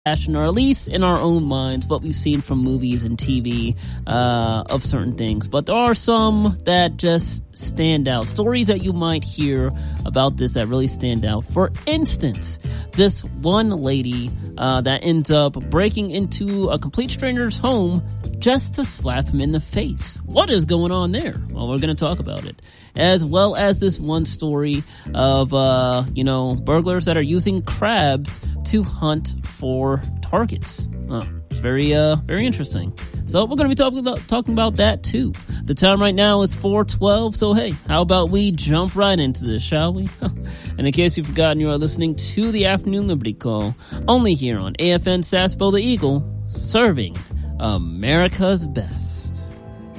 fashion, or at least in our own minds, what we've seen from movies and TV of certain things. But there are some that just stand out. Stories that you might hear about this that really stand out. For instance, this one lady that ends up breaking into a complete stranger's home just to slap him in the face. What is going on there? Well, we're going to talk about it. As well as this one story of, burglars that are using crabs to hunt for targets. It's very interesting. So we're going to be talking about that too. The time right now is 4:12. So hey, how about we jump right into this, shall we? And in case you've forgotten, you are listening to the Afternoon Liberty Call, only here on AFN Sassville the Eagle, serving America's best.